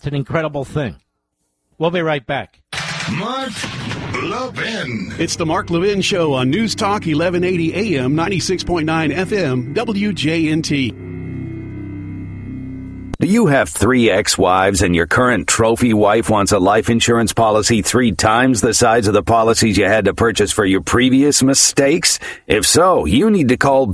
It's an incredible thing. We'll be right back. Mark Levin. It's the Mark Levin Show on News Talk 1180 AM, 96.9 FM, WJNT. Do you have 3 ex-wives and your current trophy wife wants a life insurance policy 3 times the size of the policies you had to purchase for your previous mistakes? If so, you need to call